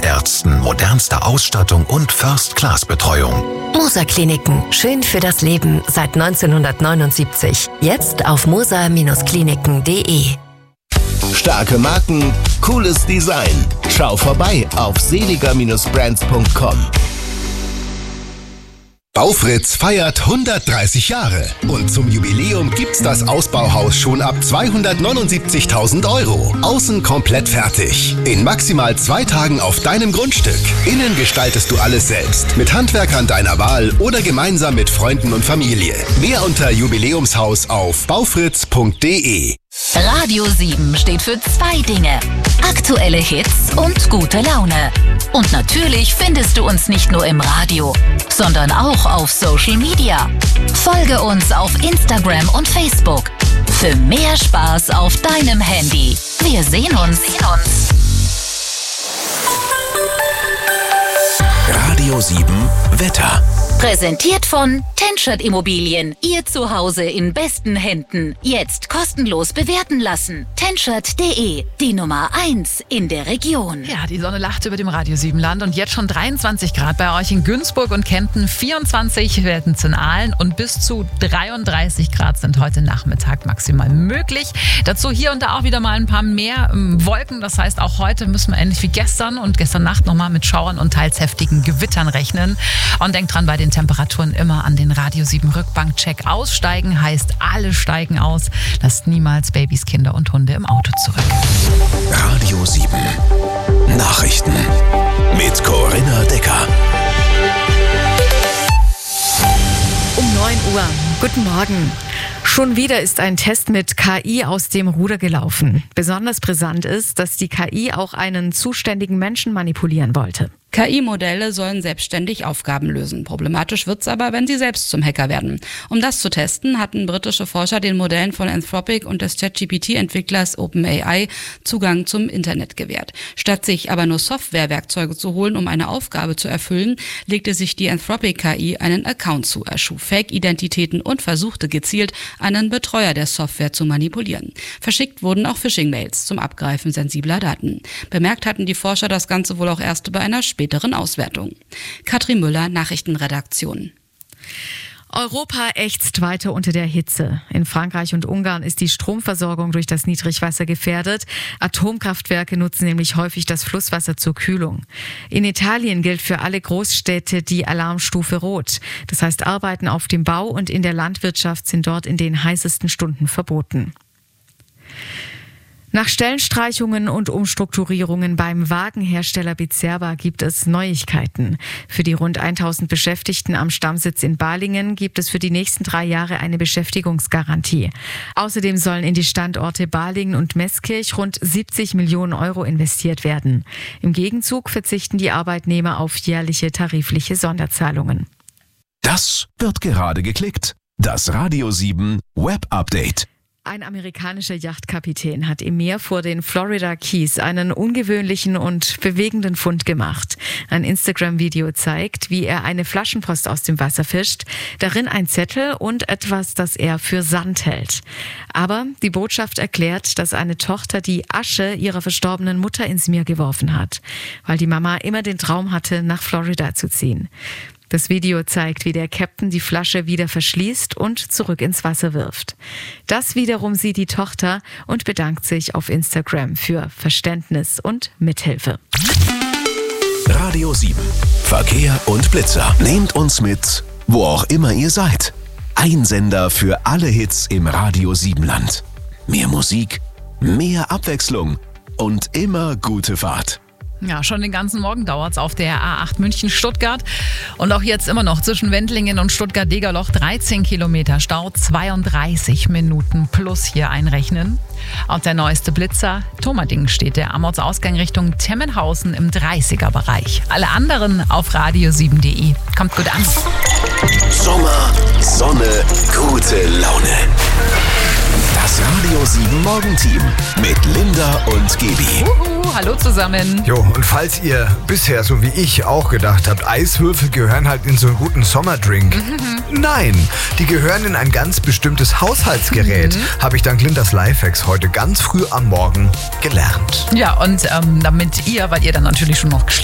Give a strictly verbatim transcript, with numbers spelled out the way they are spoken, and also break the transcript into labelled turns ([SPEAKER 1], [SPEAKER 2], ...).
[SPEAKER 1] Fachärzten, modernster Ausstattung und First-Class-Betreuung.
[SPEAKER 2] Moser Kliniken, schön für das Leben seit neunzehnhundertneunundsiebzig. Jetzt auf moser Kliniken punkt de.
[SPEAKER 3] Starke Marken, cooles Design. Schau vorbei auf seliger Brands punkt com.
[SPEAKER 4] Baufritz feiert hundertdreißig Jahre und zum Jubiläum gibt's das Ausbauhaus schon ab zweihundertneunundsiebzigtausend Euro. Außen komplett fertig. In maximal zwei Tagen auf deinem Grundstück. Innen gestaltest du alles selbst. Mit Handwerkern deiner Wahl oder gemeinsam mit Freunden und Familie. Mehr unter Jubiläumshaus auf baufritz punkt de.
[SPEAKER 5] Radio sieben steht für zwei Dinge. Aktuelle Hits und gute Laune. Und natürlich findest du uns nicht nur im Radio, sondern auch auf Social Media. Folge uns auf Instagram und Facebook. Für mehr Spaß auf deinem Handy. Wir sehen uns.
[SPEAKER 1] Radio sieben Wetter.
[SPEAKER 5] Präsentiert von Tenschert Immobilien. Ihr Zuhause in besten Händen. Jetzt kostenlos bewerten lassen. Tenschert punkt de. Die Nummer eins in der Region.
[SPEAKER 6] Ja, die Sonne lacht über dem Radio sieben Land und jetzt schon dreiundzwanzig Grad bei euch in Günzburg und Kempten. vierundzwanzig werden es in Aalen und bis zu dreiunddreißig Grad sind heute Nachmittag maximal möglich. Dazu hier und da auch wieder mal ein paar mehr ähm, Wolken. Das heißt, auch heute müssen wir ähnlich wie gestern und gestern Nacht nochmal mit Schauern und teils heftigen Gewittern rechnen. Und denkt dran, bei den Temperaturen immer an den Radio sieben Rückbankcheck. Aussteigen heißt, alle steigen aus. Lasst niemals Babys, Kinder und Hunde im Auto zurück.
[SPEAKER 1] Radio sieben Nachrichten mit Corinna Decker.
[SPEAKER 7] Um neun Uhr. Guten Morgen. Schon wieder ist ein Test mit K I aus dem Ruder gelaufen. Besonders brisant ist, dass die K I auch einen zuständigen Menschen manipulieren wollte.
[SPEAKER 8] K I-Modelle sollen selbstständig Aufgaben lösen. Problematisch wird's aber, wenn sie selbst zum Hacker werden. Um das zu testen, hatten britische Forscher den Modellen von Anthropic und des ChatGPT-Entwicklers OpenAI Zugang zum Internet gewährt. Statt sich aber nur Softwarewerkzeuge zu holen, um eine Aufgabe zu erfüllen, legte sich die Anthropic-K I einen Account zu, erschuf Fake-Identitäten und versuchte gezielt, einen Betreuer der Software zu manipulieren. Verschickt wurden auch Phishing-Mails zum Abgreifen sensibler Daten. Bemerkt hatten die Forscher das Ganze wohl auch erst bei einer späteren Auswertung. Katrin Müller, Nachrichtenredaktion.
[SPEAKER 7] Europa ächzt weiter unter der Hitze. In Frankreich und Ungarn ist die Stromversorgung durch das Niedrigwasser gefährdet. Atomkraftwerke nutzen nämlich häufig das Flusswasser zur Kühlung. In Italien gilt für alle Großstädte die Alarmstufe Rot. Das heißt, Arbeiten auf dem Bau und in der Landwirtschaft sind dort in den heißesten Stunden verboten. Nach Stellenstreichungen und Umstrukturierungen beim Wagenhersteller Bizerba gibt es Neuigkeiten. Für die rund tausend Beschäftigten am Stammsitz in Balingen gibt es für die nächsten drei Jahre eine Beschäftigungsgarantie. Außerdem sollen in die Standorte Balingen und Meßkirch rund siebzig Millionen Euro investiert werden. Im Gegenzug verzichten die Arbeitnehmer auf jährliche tarifliche Sonderzahlungen.
[SPEAKER 1] Das wird gerade geklickt. Das Radio sieben Web Update.
[SPEAKER 7] Ein amerikanischer Yachtkapitän hat im Meer vor den Florida Keys einen ungewöhnlichen und bewegenden Fund gemacht. Ein Instagram-Video zeigt, wie er eine Flaschenpost aus dem Wasser fischt, darin ein Zettel und etwas, das er für Sand hält. Aber die Botschaft erklärt, dass eine Tochter die Asche ihrer verstorbenen Mutter ins Meer geworfen hat, weil die Mama immer den Traum hatte, nach Florida zu ziehen. Das Video zeigt, wie der Captain die Flasche wieder verschließt und zurück ins Wasser wirft. Das wiederum sieht die Tochter und bedankt sich auf Instagram für Verständnis und Mithilfe.
[SPEAKER 1] Radio sieben Verkehr und Blitzer. Nehmt uns mit, wo auch immer ihr seid. Ein Sender für alle Hits im Radio sieben Land. Mehr Musik, mehr Abwechslung und immer gute Fahrt.
[SPEAKER 6] Ja, schon den ganzen Morgen dauert's auf der A acht München-Stuttgart. Und auch jetzt immer noch zwischen Wendlingen und Stuttgart-Degerloch dreizehn Kilometer Stau, zweiunddreißig Minuten plus hier einrechnen. Auch der neueste Blitzer, Tomerding steht der am Ortsausgang Richtung Temmenhausen im dreißiger-Bereich. Alle anderen auf radio sieben punkt de. Kommt gut an.
[SPEAKER 1] Sommer, Sonne, gute Laune. Das Radio sieben Morgenteam mit Linda und Gebi.
[SPEAKER 6] Uhu, hallo zusammen.
[SPEAKER 9] Jo, und falls ihr bisher, so wie ich, auch gedacht habt, Eiswürfel gehören halt in so einen guten Sommerdrink. Mhm. Nein, die gehören in ein ganz bestimmtes Haushaltsgerät. Mhm. Habe ich dank Lindas Lifehacks heute ganz früh am Morgen gelernt.
[SPEAKER 6] Ja, und ähm, damit ihr, weil ihr dann natürlich schon noch